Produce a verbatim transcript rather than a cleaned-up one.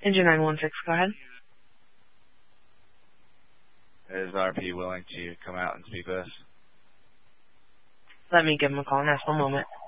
Engine nine one six, go ahead. Is R P willing to come out and speak with us? Let me give him a call and ask one moment.